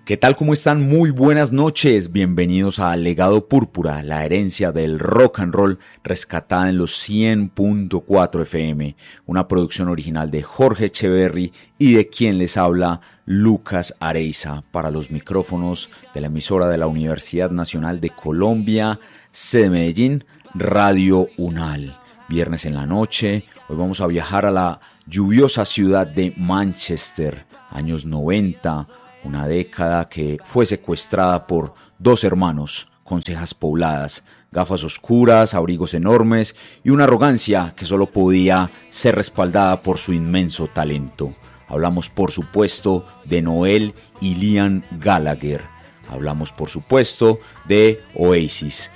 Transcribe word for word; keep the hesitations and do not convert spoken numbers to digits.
¿Qué tal? ¿Cómo están? Muy buenas noches. Bienvenidos a Legado Púrpura, la herencia del rock and roll rescatada en los cien punto cuatro F M. Una producción original de Jorge Echeverry y de quien les habla, Lucas Areiza, para los micrófonos de la emisora de la Universidad Nacional de Colombia, sede Medellín, Radio UNAL. Viernes en la noche, hoy vamos a viajar a la lluviosa ciudad de Manchester, años noventa, una década que fue secuestrada por dos hermanos con cejas pobladas, gafas oscuras, abrigos enormes y una arrogancia que solo podía ser respaldada por su inmenso talento. Hablamos, por supuesto, de Noel y Liam Gallagher. Hablamos, por supuesto, de Oasis.